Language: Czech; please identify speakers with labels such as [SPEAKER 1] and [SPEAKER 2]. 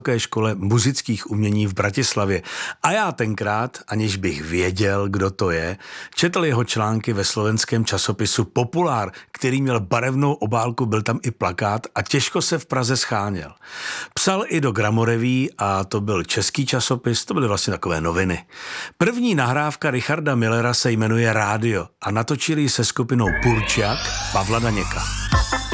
[SPEAKER 1] škole muzických umění v Bratislavě. A já tenkrát, aniž bych věděl, kdo to je, četl jeho články ve slovenském časopisu Populár, který měl barevnou obálku, byl tam i plakát a těžko se v Praze scháněl. Psal i do Gramoreví a to byl český časopis, to byly vlastně takové noviny. První nahrávka Richarda Millera se jmenuje Rádio a natočili se skupinou Purčák Pavla Daněka.